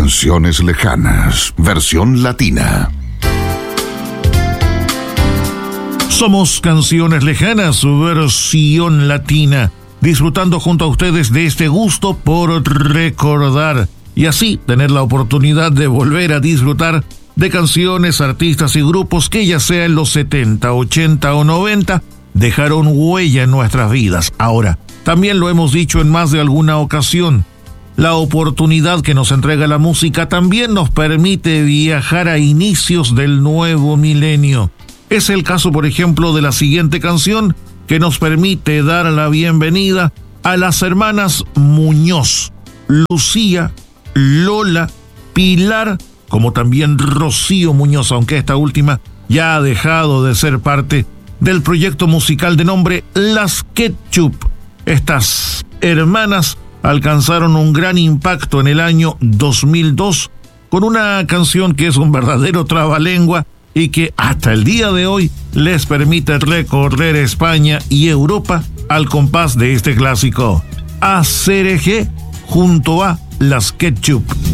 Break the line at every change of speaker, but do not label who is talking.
Canciones Lejanas, versión latina.
Somos Canciones Lejanas, versión latina, disfrutando junto a ustedes de este gusto por recordar y así tener la oportunidad de volver a disfrutar de canciones, artistas y grupos que ya sea en los 70, 80 o 90 dejaron huella en nuestras vidas. Ahora, también lo hemos dicho en más de alguna ocasión, la oportunidad que nos entrega la música también nos permite viajar a inicios del nuevo milenio. Es el caso, por ejemplo, de la siguiente canción que nos permite dar la bienvenida a las hermanas Muñoz, Lucía, Lola, Pilar, como también Rocío Muñoz, aunque esta última ya ha dejado de ser parte del proyecto musical de nombre Las Ketchup. Estas hermanas alcanzaron un gran impacto en el año 2002 con una canción que es un verdadero trabalengua y que hasta el día de hoy les permite recorrer España y Europa al compás de este clásico. ACRG junto a Las Ketchup.